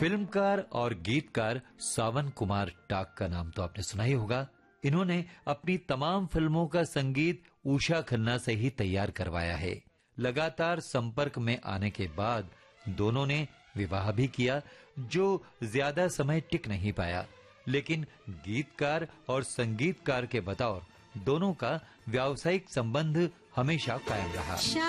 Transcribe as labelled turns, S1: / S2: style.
S1: फिल्मकार और गीतकार सावन कुमार टाक का नाम तो आपने सुना ही होगा। इन्होंने अपनी तमाम फिल्मों का संगीत उषा खन्ना से ही तैयार करवाया है। लगातार संपर्क में आने के बाद दोनों ने विवाह भी किया, जो ज्यादा समय टिक नहीं पाया, लेकिन गीतकार और संगीतकार के बतौर दोनों का व्यावसायिक संबंध हमेशा कायम रहा।